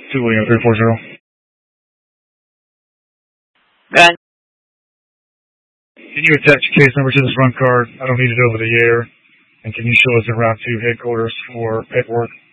2 William 340. Go ahead. Can you attach case number to this run card? I don't need it over the air. And can you show us around to headquarters for paperwork?